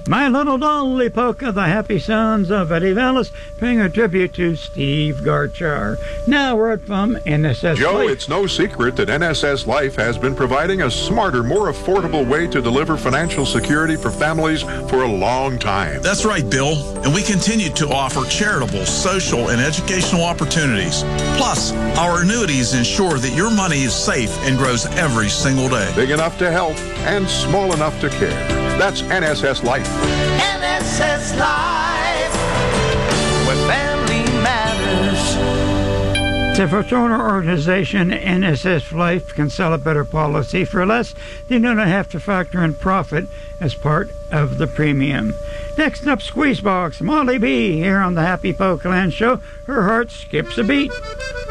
My Little Dolly Polka, the Happy Sons of Eddie Vallis, paying a tribute to Steve Garchar. Now we're from NSS Joe, Life. it's no secret that NSS Life has been providing a smarter, more affordable way to deliver financial security for families for a long time. That's right, Bill. And we continue to offer charitable, social, and educational opportunities. Plus, our annuities ensure that your money is safe and grows every single day. Big enough to help and small enough to care. That's NSS Life. NSS Life, where family matters. The fraternal organization NSS Life can sell a better policy for less. They do not have to factor in profit as part of the premium. Next up, Squeezebox, Molly B, here on the Happy Polka Land Show. Her heart skips a beat.